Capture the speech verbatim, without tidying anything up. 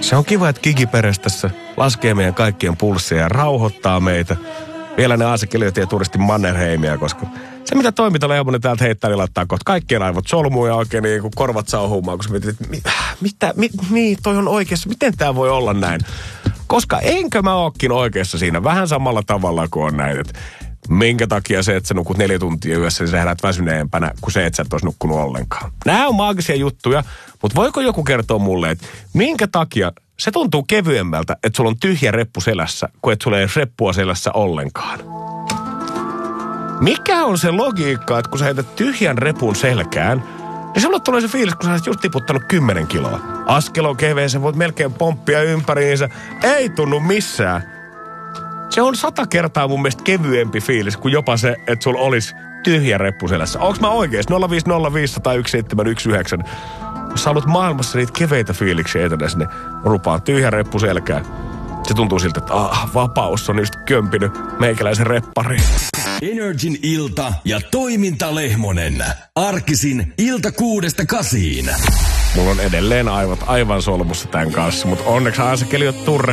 Se on kiva, että Kikiperässä laskee meidän kaikkien pulsseja ja rauhoittaa meitä. Vielä ne aasekeliot ja turisti Mannerheimia, koska se mitä toimintalehmonen täältä heittää, niin laittaa kohta kaikkien aivot solmuun ja oikein niin kuin korvat sauhumaan, kun sä mietit, että mit, mitä, mit, niin toi on oikeassa, miten tää voi olla näin? Koska enkö mä ookin oikeassa siinä vähän samalla tavalla kuin on näin, että minkä takia se, että sä nukut neljä tuntia yössä, niin sä herät väsyneempänä kuin se, että sä et olisi nukkunut ollenkaan. Nämä on maagisia juttuja, mutta voiko joku kertoa mulle, että minkä takia se tuntuu kevyemmältä, että sulla on tyhjä reppu selässä, kuin että sulla ei reppua selässä ollenkaan? Mikä on se logiikka, että kun sä heität tyhjän repun selkään, niin sulla tulee se fiilis, kun sä olet just tiputtanut kymmenen kiloa. Askel on keveä, sä voit melkein pomppia ympäriinsä. Ei tunnu missään. Se on sata kertaa mun mielestä kevyempi fiilis kuin jopa se, että sulla olisi tyhjä reppu selässä. Onks mä oikeesti? nolla viisi nolla viisi nolla yksi seitsemän yksi yhdeksän. Jos sä haluat maailmassa niitä keveitä fiiliksiä etenä sinne rupaan tyhjä reppu selkään. Se tuntuu siltä, että ah, vapaus on just kömpinyt meikäläisen reppariin. Energin ilta ja toimintalehmonen. Arkisin ilta kuudesta kasiin. Mulla on edelleen aivot aivan solmussa tämän kanssa, mutta onneksi aasekeli on turre.